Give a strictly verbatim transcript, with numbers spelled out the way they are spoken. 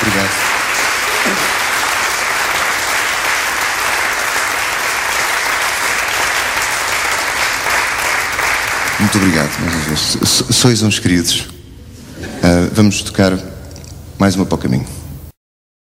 Obrigado. Muito obrigado, mais uma vez. Sois uns queridos. Uh, vamos tocar mais uma para o caminho.